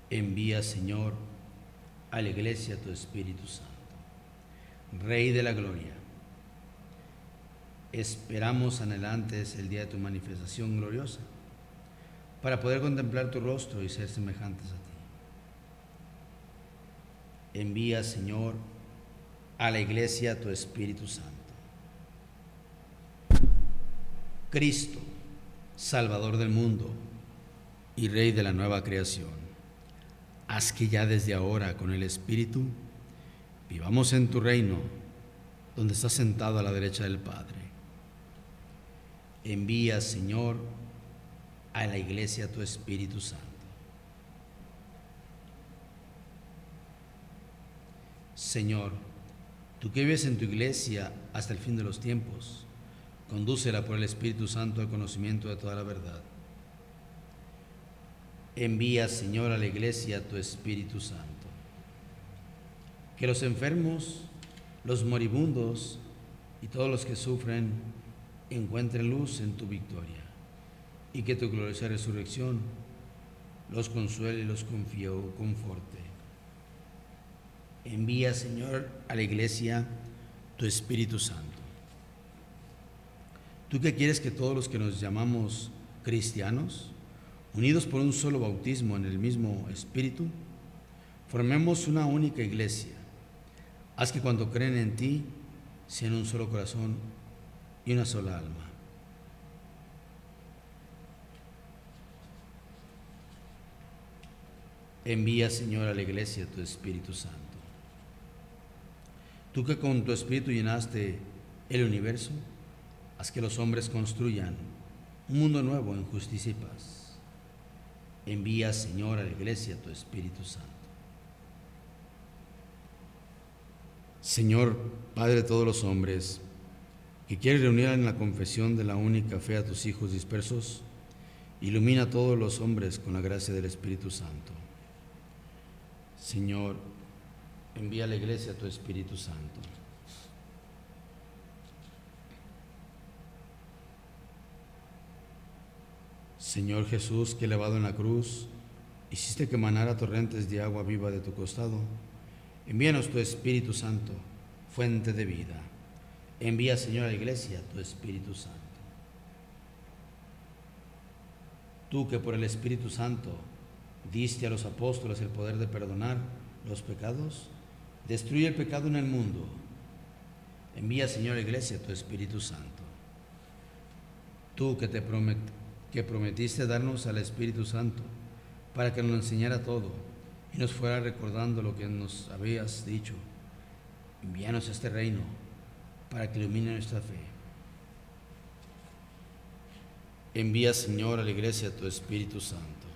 Envía, Señor, a la Iglesia tu Espíritu Santo. Rey de la Gloria, esperamos anhelantes el día de tu manifestación gloriosa, para poder contemplar tu rostro y ser semejantes a ti. Envía, Señor, a la Iglesia tu Espíritu Santo. Cristo, Salvador del mundo y Rey de la nueva creación, haz que ya desde ahora con el Espíritu vivamos en tu reino, donde estás sentado a la derecha del Padre. Envía, Señor, a la Iglesia tu Espíritu Santo. Señor, tú que vives en tu Iglesia hasta el fin de los tiempos, condúcela por el Espíritu Santo al conocimiento de toda la verdad. Envía, Señor, a la Iglesia tu Espíritu Santo. Que los enfermos, los moribundos y todos los que sufren encuentren luz en tu victoria, y que tu gloriosa resurrección los consuele y los conforte. Envía, Señor, a la Iglesia tu Espíritu Santo. Tú que quieres que todos los que nos llamamos cristianos, unidos por un solo bautismo en el mismo Espíritu, formemos una única iglesia. Haz que cuando creen en ti, sean un solo corazón y una sola alma. Envía, Señor, a la Iglesia tu Espíritu Santo. Tú que con tu Espíritu llenaste el universo, haz que los hombres construyan un mundo nuevo en justicia y paz. Envía, Señor, a la Iglesia tu Espíritu Santo. Señor, Padre de todos los hombres, que quieres reunir en la confesión de la única fe a tus hijos dispersos, ilumina a todos los hombres con la gracia del Espíritu Santo. Señor, envía a la Iglesia tu Espíritu Santo. Señor Jesús, que elevado en la cruz, hiciste que manara torrentes de agua viva de tu costado, envíanos tu Espíritu Santo, fuente de vida. Envía, Señor, a la Iglesia tu Espíritu Santo. Tú que por el Espíritu Santo diste a los apóstoles el poder de perdonar los pecados, destruye el pecado en el mundo. Envía, Señor, a la Iglesia tu Espíritu Santo. Tú que prometiste darnos al Espíritu Santo para que nos enseñara todo y nos fuera recordando lo que nos habías dicho, envíanos a este reino para que ilumine nuestra fe. Envía, Señor, a la Iglesia tu Espíritu Santo.